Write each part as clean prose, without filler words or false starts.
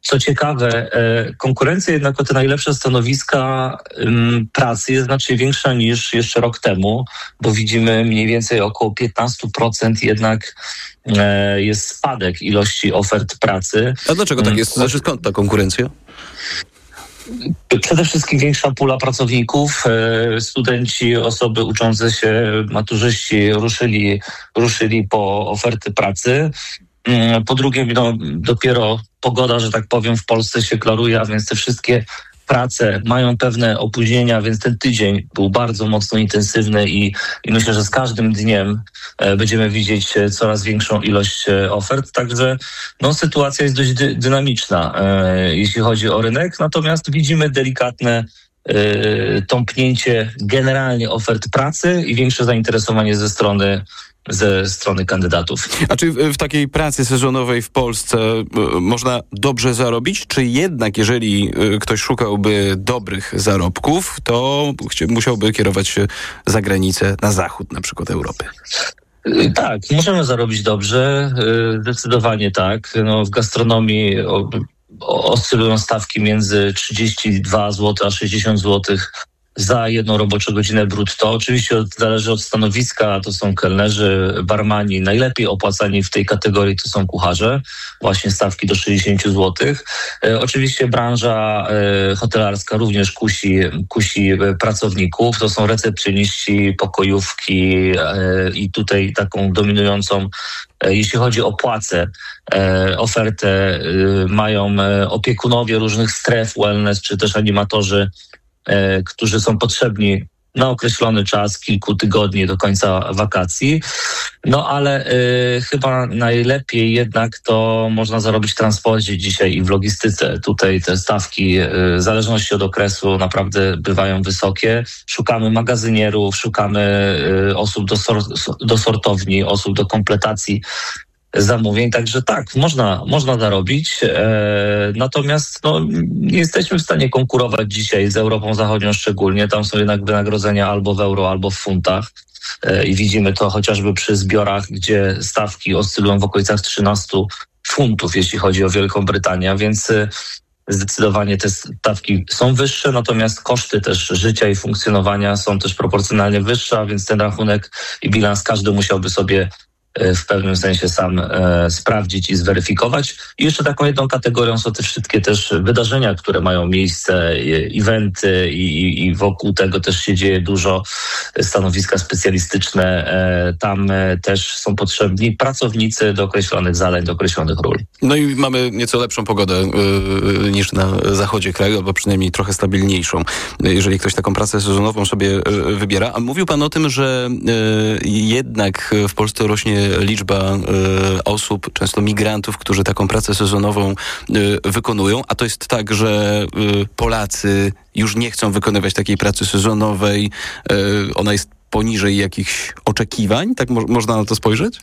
Co ciekawe, konkurencja jednak o te najlepsze stanowiska pracy jest znacznie większa niż jeszcze rok temu, bo widzimy mniej więcej około 15% jednak jest spadek ilości ofert pracy. A dlaczego tak jest? Znaczy, skąd ta konkurencja? Przede wszystkim większa pula pracowników, studenci, osoby uczące się, maturzyści ruszyli po oferty pracy. Po drugie, dopiero pogoda, że tak powiem, w Polsce się klaruje, a więc te wszystkie prace mają pewne opóźnienia, więc ten tydzień był bardzo mocno intensywny i myślę, że z każdym dniem będziemy widzieć coraz większą ilość ofert. Także sytuacja jest dość dynamiczna, jeśli chodzi o rynek, natomiast widzimy delikatne tąpnięcie generalnie ofert pracy i większe zainteresowanie ze strony kandydatów. A czy w takiej pracy sezonowej w Polsce można dobrze zarobić? Czy jednak, jeżeli ktoś szukałby dobrych zarobków, to musiałby kierować się za granicę, na zachód na przykład Europy? Tak, możemy zarobić dobrze, zdecydowanie tak. W gastronomii oscylują stawki między 32 zł a 60 zł za jedną roboczą godzinę brutto. Oczywiście zależy od stanowiska, to są kelnerzy, barmani. Najlepiej opłacani w tej kategorii to są kucharze, właśnie stawki do 60 zł. Oczywiście branża hotelarska również kusi pracowników. To są recepcjoniści, pokojówki i tutaj taką dominującą, jeśli chodzi o płace, ofertę mają opiekunowie różnych stref wellness, czy też animatorzy, którzy są potrzebni na określony czas, kilku tygodni do końca wakacji. Ale chyba najlepiej jednak to można zarobić w transporcie dzisiaj i w logistyce. Tutaj te stawki w zależności od okresu naprawdę bywają wysokie. Szukamy magazynierów, szukamy osób do sortowni, osób do kompletacji zamówień, także tak, można zarobić, natomiast nie jesteśmy w stanie konkurować dzisiaj z Europą Zachodnią szczególnie, tam są jednak wynagrodzenia albo w euro, albo w funtach i widzimy to chociażby przy zbiorach, gdzie stawki oscylują w okolicach 13 funtów, jeśli chodzi o Wielką Brytanię, więc zdecydowanie te stawki są wyższe, natomiast koszty też życia i funkcjonowania są też proporcjonalnie wyższe, a więc ten rachunek i bilans każdy musiałby sobie w pewnym sensie sam sprawdzić i zweryfikować. I jeszcze taką jedną kategorią są te wszystkie też wydarzenia, które mają miejsce, eventy i wokół tego też się dzieje dużo, stanowiska specjalistyczne. Tam też są potrzebni pracownicy do określonych zadań, do określonych ról. I mamy nieco lepszą pogodę niż na zachodzie kraju, albo przynajmniej trochę stabilniejszą, jeżeli ktoś taką pracę sezonową sobie wybiera. A mówił pan o tym, że jednak w Polsce rośnie liczba osób, często migrantów, którzy taką pracę sezonową wykonują, a to jest tak, że Polacy już nie chcą wykonywać takiej pracy sezonowej, ona jest poniżej jakichś oczekiwań, tak można na to spojrzeć?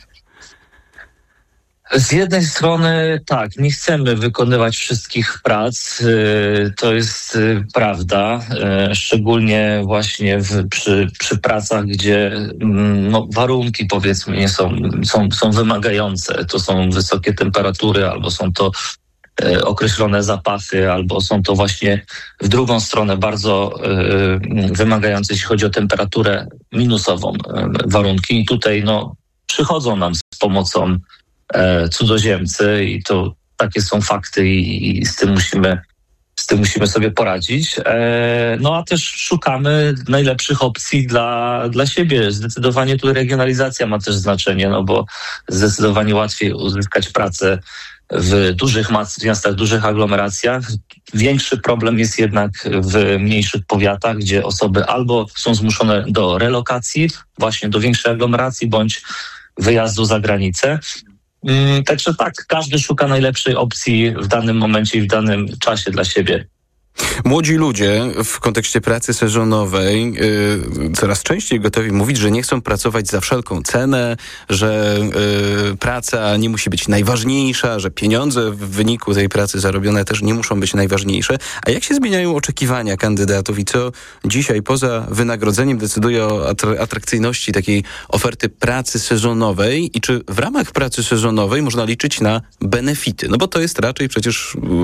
Z jednej strony tak, nie chcemy wykonywać wszystkich prac, to jest prawda, szczególnie właśnie przy pracach, gdzie warunki powiedzmy nie są wymagające, to są wysokie temperatury albo są to określone zapachy, albo są to właśnie w drugą stronę bardzo wymagające, jeśli chodzi o temperaturę minusową warunki i tutaj przychodzą nam z pomocą cudzoziemcy i to takie są fakty i z tym musimy sobie poradzić. A też szukamy najlepszych opcji dla siebie. Zdecydowanie tu regionalizacja ma też znaczenie, bo zdecydowanie łatwiej uzyskać pracę w dużych miastach, dużych aglomeracjach. Większy problem jest jednak w mniejszych powiatach, gdzie osoby albo są zmuszone do relokacji właśnie do większej aglomeracji, bądź wyjazdu za granicę. Także tak, każdy szuka najlepszej opcji w danym momencie i w danym czasie dla siebie. Młodzi ludzie w kontekście pracy sezonowej coraz częściej gotowi mówić, że nie chcą pracować za wszelką cenę, że praca nie musi być najważniejsza, że pieniądze w wyniku tej pracy zarobione też nie muszą być najważniejsze. A jak się zmieniają oczekiwania kandydatów i co dzisiaj poza wynagrodzeniem decyduje o atrakcyjności takiej oferty pracy sezonowej i czy w ramach pracy sezonowej można liczyć na benefity? Bo to jest raczej przecież